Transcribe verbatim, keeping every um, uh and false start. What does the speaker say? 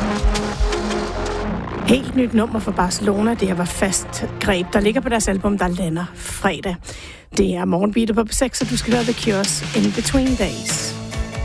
Helt nyt nummer for Barcelona, det her var Fast Greb, der ligger på deres album, der lander fredag. Det er morgenbeatet på P seks, og du skal høre The Cure's In Between Days.